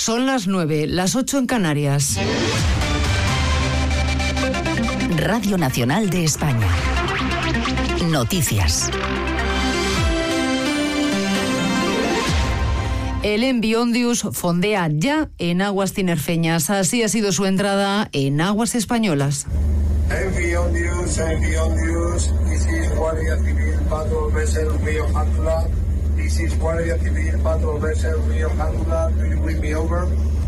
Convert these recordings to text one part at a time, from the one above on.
Son las 9, las 8 en Canarias. Radio Nacional de España. Noticias. El Envi Ondius fondea ya en aguas tinerfeñas. Así ha sido su entrada en aguas españolas. Envi Ondius, this is Guardia Civil Patrol Vessel Río Jándula. This is Guardia Civil Patrol Vessel Río Jándula. Do you bring me over?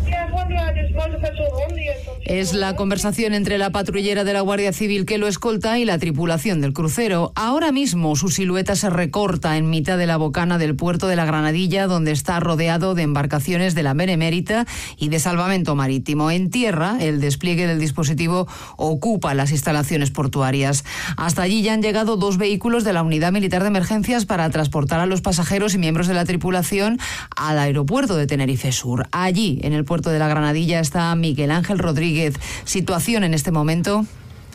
Es la conversación entre la patrullera de la Guardia Civil que lo escolta y la tripulación del crucero. Ahora mismo su silueta se recorta en mitad de la bocana del puerto de la Granadilla, donde está rodeado de embarcaciones de la Benemérita y de salvamento marítimo. En tierra, el despliegue del dispositivo ocupa las instalaciones portuarias. Hasta allí ya han llegado 2 vehículos de la Unidad Militar de Emergencias para transportar a los pasajeros y miembros de la tripulación al aeropuerto de Tenerife Sur. Allí, en el puerto de la Granadilla, está Miguel Ángel Rodríguez. ¿Situación en este momento?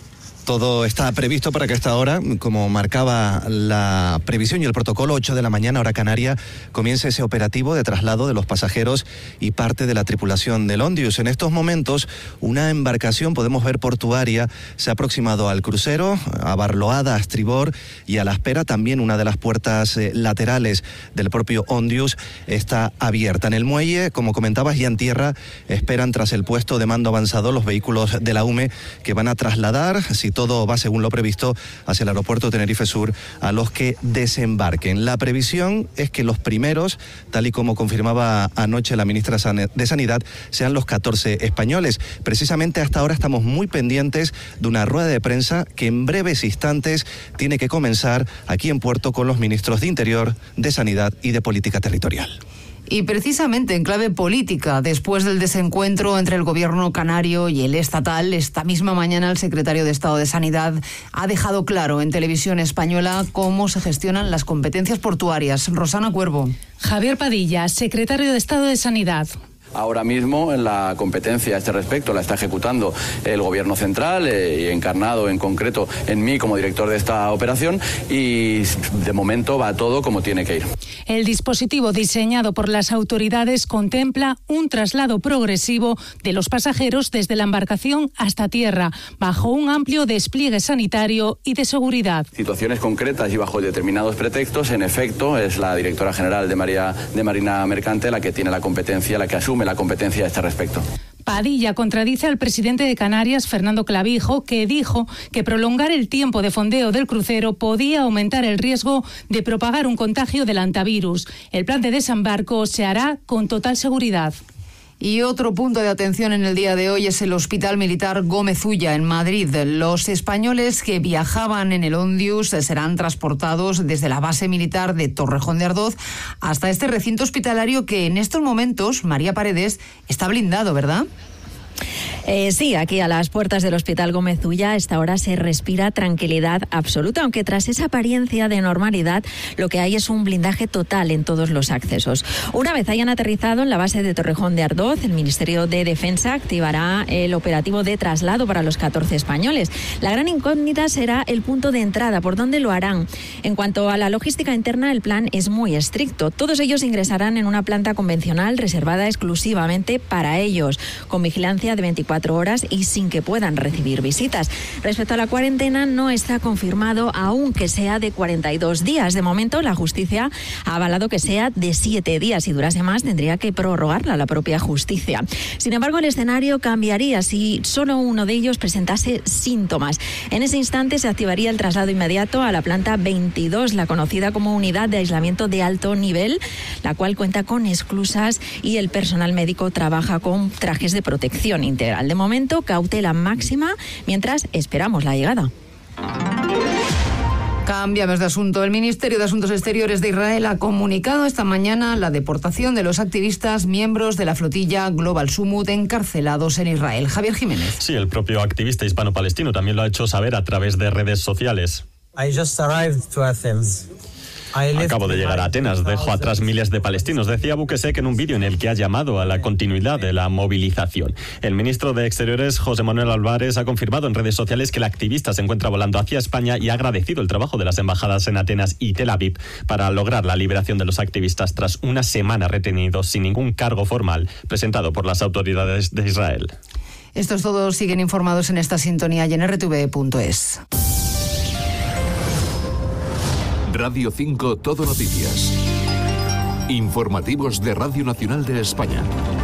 Todo está previsto para que a esta hora, como marcaba la previsión y el protocolo, 8 de la mañana, hora canaria, comience ese operativo de traslado de los pasajeros y parte de la tripulación del Ondius. En estos momentos, una embarcación, podemos ver portuaria, se ha aproximado al crucero, abarloada a estribor, y a la espera también una de las puertas laterales del propio Ondius está abierta. En el muelle, como comentabas, ya en tierra, esperan tras el puesto de mando avanzado los vehículos de la UME que van a trasladar, si todo va según lo previsto, hacia el aeropuerto de Tenerife Sur a los que desembarquen. La previsión es que los primeros, tal y como confirmaba anoche la ministra de Sanidad, sean los 14 españoles. Precisamente hasta ahora estamos muy pendientes de una rueda de prensa que en breves instantes tiene que comenzar aquí en Puerto con los ministros de Interior, de Sanidad y de Política Territorial. Y precisamente en clave política, después del desencuentro entre el gobierno canario y el estatal, esta misma mañana el secretario de Estado de Sanidad ha dejado claro en televisión española cómo se gestionan las competencias portuarias. Rosana Cuervo. Javier Padilla, secretario de Estado de Sanidad. Ahora mismo la competencia a este respecto la está ejecutando el Gobierno central y encarnado en concreto en mí como director de esta operación, y de momento va todo como tiene que ir. El dispositivo diseñado por las autoridades contempla un traslado progresivo de los pasajeros desde la embarcación hasta tierra, bajo un amplio despliegue sanitario y de seguridad. Situaciones concretas y bajo determinados pretextos, en efecto, es la directora general de Marina Mercante la que tiene la competencia, la que asume la competencia a este respecto. Padilla contradice al presidente de Canarias, Fernando Clavijo, que dijo que prolongar el tiempo de fondeo del crucero podía aumentar el riesgo de propagar un contagio del hantavirus. El plan de desembarco se hará con total seguridad. Y otro punto de atención en el día de hoy es el Hospital Militar Gómez Ulla, en Madrid. Los españoles que viajaban en el Ondius serán transportados desde la base militar de Torrejón de Ardoz hasta este recinto hospitalario que en estos momentos, María Paredes, está blindado, ¿verdad? Sí, aquí a las puertas del Hospital Gómez Ulla a esta hora se respira tranquilidad absoluta, aunque tras esa apariencia de normalidad lo que hay es un blindaje total en todos los accesos. Una vez hayan aterrizado en la base de Torrejón de Ardoz, el Ministerio de Defensa activará el operativo de traslado para los 14 españoles. La gran incógnita será el punto de entrada, por dónde lo harán. En cuanto a la logística interna, el plan es muy estricto. Todos ellos ingresarán en una planta convencional reservada exclusivamente para ellos, con vigilancia de 24 horas y sin que puedan recibir visitas. Respecto a la cuarentena, no está confirmado aún que sea de 42 días. De momento, la justicia ha avalado que sea de 7 días. Si durase más, tendría que prorrogarla la propia justicia. Sin embargo, el escenario cambiaría si solo uno de ellos presentase síntomas. En ese instante se activaría el traslado inmediato a la planta 22, la conocida como unidad de aislamiento de alto nivel, la cual cuenta con esclusas y el personal médico trabaja con trajes de protección integral. De momento, cautela máxima mientras esperamos la llegada. Cambiamos de asunto. El Ministerio de Asuntos Exteriores de Israel ha comunicado esta mañana la deportación de los activistas miembros de la flotilla Global Summut encarcelados en Israel. Javier Jiménez. Sí, el propio activista hispano-palestino también lo ha hecho saber a través de redes sociales. I just arrived to Athens. Acabo de llegar a Atenas, dejo atrás miles de palestinos, decía Bukesek en un vídeo en el que ha llamado a la continuidad de la movilización. El ministro de Exteriores, José Manuel Álvarez, ha confirmado en redes sociales que el activista se encuentra volando hacia España y ha agradecido el trabajo de las embajadas en Atenas y Tel Aviv para lograr la liberación de los activistas tras una semana retenidos sin ningún cargo formal presentado por las autoridades de Israel. Estos todos siguen informados en esta sintonía y en rtv.es. Radio 5 Todo Noticias. Informativos de Radio Nacional de España.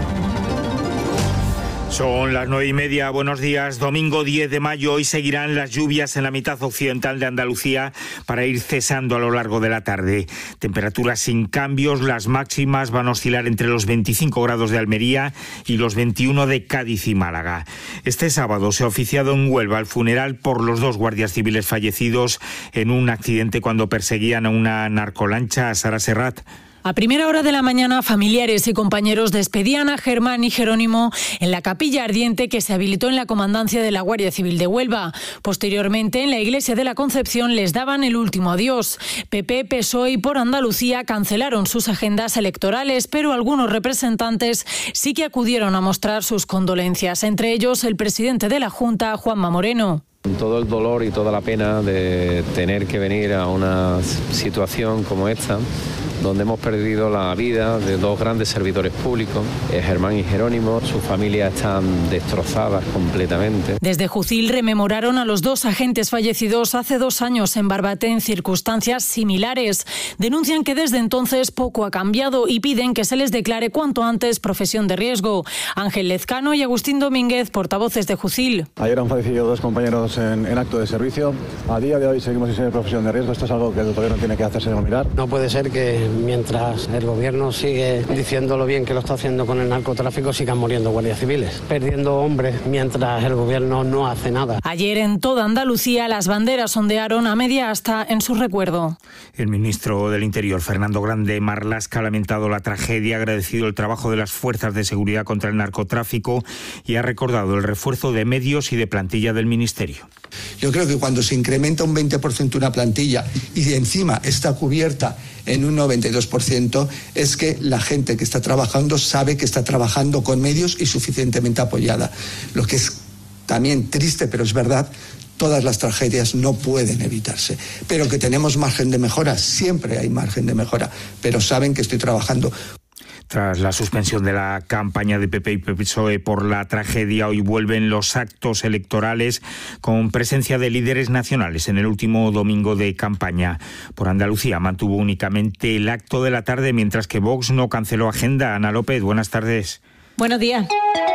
Son las 9:30, buenos días. Domingo 10 de mayo, hoy seguirán las lluvias en la mitad occidental de Andalucía para ir cesando a lo largo de la tarde. Temperaturas sin cambios, las máximas van a oscilar entre los 25 grados de Almería y los 21 de Cádiz y Málaga. Este sábado se ha oficiado en Huelva el funeral por los 2 guardias civiles fallecidos en un accidente cuando perseguían a una narcolancha. Sara Serrat. A primera hora de la mañana, familiares y compañeros despedían a Germán y Jerónimo en la capilla ardiente que se habilitó en la comandancia de la Guardia Civil de Huelva. Posteriormente, en la iglesia de la Concepción les daban el último adiós. PP, PSOE y Por Andalucía cancelaron sus agendas electorales, pero algunos representantes sí que acudieron a mostrar sus condolencias, entre ellos el presidente de la Junta, Juanma Moreno. Todo el dolor y toda la pena de tener que venir a una situación como esta, donde hemos perdido la vida de 2 grandes servidores públicos, Germán y Jerónimo. Sus familias están destrozadas completamente. Desde Jucil rememoraron a los 2 agentes fallecidos hace 2 años en Barbate en circunstancias similares. Denuncian que desde entonces poco ha cambiado y piden que se les declare cuanto antes profesión de riesgo. Ángel Lezcano y Agustín Domínguez, portavoces de Jucil. Ayer han fallecido 2 compañeros en acto de servicio. A día de hoy seguimos sin ser profesión de riesgo. Esto es algo que el gobierno tiene que hacerse mirar. No puede ser que mientras el gobierno sigue diciendo lo bien que lo está haciendo con el narcotráfico, sigan muriendo guardias civiles, perdiendo hombres mientras el gobierno no hace nada. Ayer en toda Andalucía las banderas ondearon a media asta en su recuerdo. El ministro del Interior, Fernando Grande Marlaska, ha lamentado la tragedia, ha agradecido el trabajo de las fuerzas de seguridad contra el narcotráfico y ha recordado el refuerzo de medios y de plantilla del ministerio. Yo creo que cuando se incrementa un 20% una plantilla y encima está cubierta en un 92%, es que la gente que está trabajando sabe que está trabajando con medios y suficientemente apoyada. Lo que es también triste, pero es verdad, todas las tragedias no pueden evitarse. Pero que tenemos margen de mejora, siempre hay margen de mejora, pero saben que estoy trabajando. Tras la suspensión de la campaña de PP y PSOE por la tragedia, hoy vuelven los actos electorales con presencia de líderes nacionales en el último domingo de campaña. Por Andalucía mantuvo únicamente el acto de la tarde, mientras que Vox no canceló agenda. Ana López, buenas tardes. Buenos días.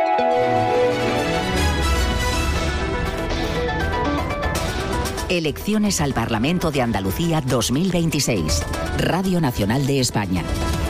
Elecciones al Parlamento de Andalucía 2026. Radio Nacional de España.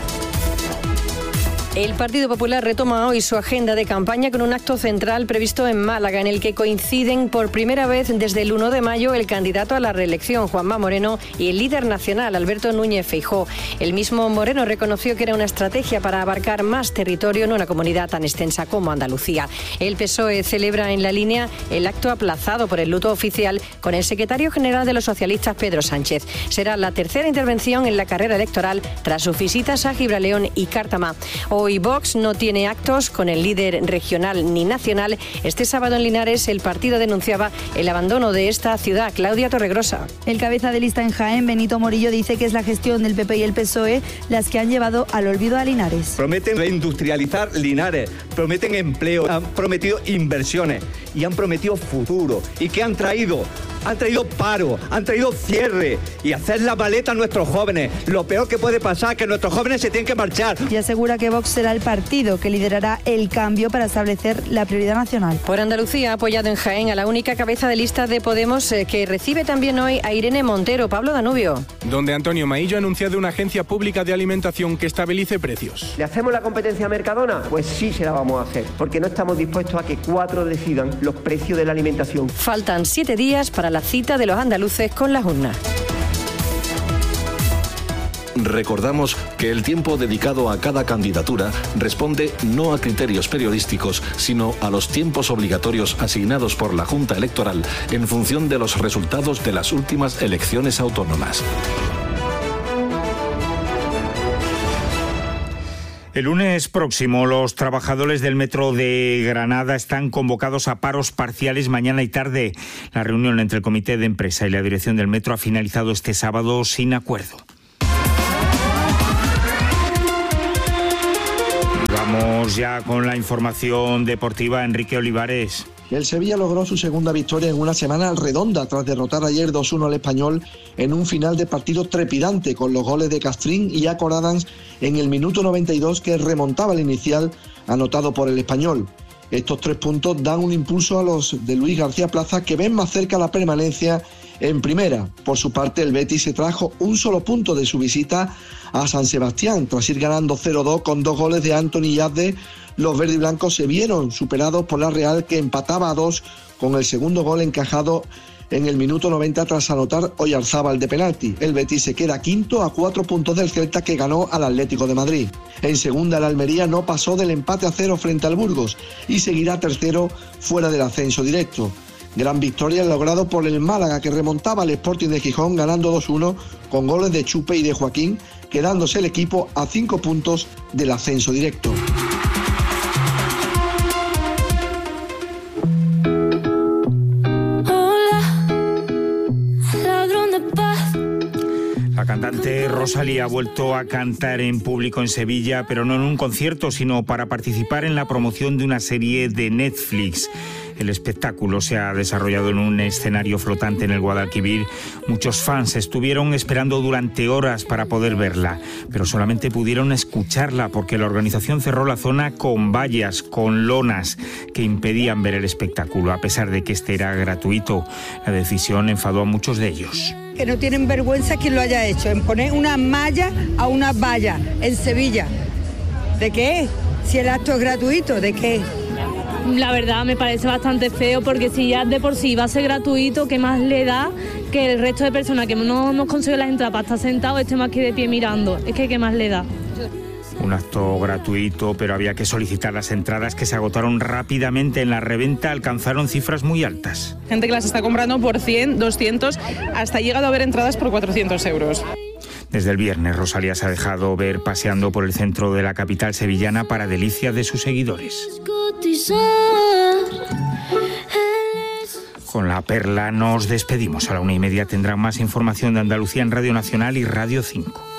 El Partido Popular retoma hoy su agenda de campaña con un acto central previsto en Málaga, en el que coinciden por primera vez desde el 1 de mayo el candidato a la reelección, Juanma Moreno, y el líder nacional, Alberto Núñez Feijóo. El mismo Moreno reconoció que era una estrategia para abarcar más territorio en una comunidad tan extensa como Andalucía. El PSOE celebra en la línea el acto aplazado por el luto oficial con el secretario general de los socialistas, Pedro Sánchez. Será la tercera intervención en la carrera electoral tras sus visitas a Gibraleón y Cártama. Hoy Vox no tiene actos con el líder regional ni nacional. Este sábado en Linares el partido denunciaba el abandono de esta ciudad. Claudia Torregrosa. El cabeza de lista en Jaén, Benito Morillo, dice que es la gestión del PP y el PSOE las que han llevado al olvido a Linares. Prometen reindustrializar Linares, prometen empleo, han prometido inversiones y han prometido futuro. ¿Y qué han traído? Han traído paro, han traído cierre y hacer la maleta a nuestros jóvenes. Lo peor que puede pasar es que nuestros jóvenes se tienen que marchar. Y asegura que Vox será el partido que liderará el cambio para establecer la prioridad nacional. Por Andalucía ha apoyado en Jaén a la única cabeza de lista de Podemos que recibe también hoy a Irene Montero. Pablo Danubio. Donde Antonio Maillo ha anunciado una agencia pública de alimentación que estabilice precios. ¿Le hacemos la competencia a Mercadona? Pues sí se la vamos a hacer, porque no estamos dispuestos a que 4 decidan los precios de la alimentación. Faltan 7 días para la cita de los andaluces con las urnas. Recordamos que el tiempo dedicado a cada candidatura responde no a criterios periodísticos, sino a los tiempos obligatorios asignados por la Junta Electoral en función de los resultados de las últimas elecciones autónomas. El lunes próximo, los trabajadores del metro de Granada están convocados a paros parciales mañana y tarde. La reunión entre el comité de empresa y la dirección del metro ha finalizado este sábado sin acuerdo. Vamos ya con la información deportiva. Enrique Olivares. El Sevilla logró su segunda victoria en una semana redonda tras derrotar ayer 2-1 al Español en un final de partido trepidante con los goles de Castrín y Jaco Adams en el minuto 92 que remontaba el inicial anotado por el Español. Estos 3 puntos dan un impulso a los de Luis García Plaza que ven más cerca la permanencia en primera. Por su parte, el Betis se trajo un solo punto de su visita a San Sebastián tras ir ganando 0-2 con 2 goles de Anthony Yazde. Los verdiblancos se vieron superados por la Real, que empataba a 2 con el segundo gol encajado en el minuto 90 tras anotar Oyarzábal de penalti. El Betis se queda quinto a 4 puntos del Celta, que ganó al Atlético de Madrid. En segunda, el Almería no pasó del empate a 0 frente al Burgos y seguirá tercero fuera del ascenso directo. Gran victoria logrado por el Málaga, que remontaba al Sporting de Gijón ganando 2-1 con goles de Chupe y de Joaquín, quedándose el equipo a 5 puntos del ascenso directo. La cantante Rosalía ha vuelto a cantar en público en Sevilla, pero no en un concierto, sino para participar en la promoción de una serie de Netflix. El espectáculo se ha desarrollado en un escenario flotante en el Guadalquivir. Muchos fans estuvieron esperando durante horas para poder verla, pero solamente pudieron escucharla porque la organización cerró la zona con vallas, con lonas que impedían ver el espectáculo, a pesar de que este era gratuito. La decisión enfadó a muchos de ellos. Que no tienen vergüenza quien lo haya hecho, en poner una malla a una valla en Sevilla. ¿De qué? Si el acto es gratuito, ¿de qué? La verdad me parece bastante feo, porque si ya de por sí va a ser gratuito, ¿qué más le da que el resto de personas que no hemos conseguido las entradas para estar sentados esté más que de pie mirando? Es que ¿qué más le da? Un acto gratuito, pero había que solicitar las entradas, que se agotaron rápidamente. En la reventa alcanzaron cifras muy altas. Gente que las está comprando por 100, 200, hasta ha llegado a ver entradas por 400 euros. Desde el viernes, Rosalía se ha dejado ver paseando por el centro de la capital sevillana para delicia de sus seguidores. Con la perla nos despedimos. A la 1:30 tendrán más información de Andalucía en Radio Nacional y Radio 5.